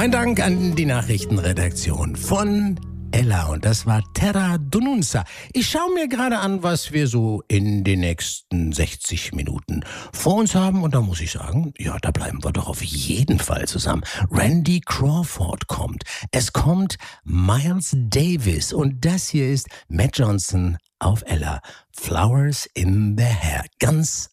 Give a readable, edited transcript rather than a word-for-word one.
Mein Dank an die Nachrichtenredaktion von Ella und das war Terra Donunza. Ich schaue mir gerade an, was wir so in den nächsten 60 Minuten vor uns haben und da muss ich sagen, ja, da bleiben wir doch auf jeden Fall zusammen. Randy Crawford kommt. Es kommt Miles Davis und das hier ist Matt Johnson auf Ella. Flowers in the Hair. Ganz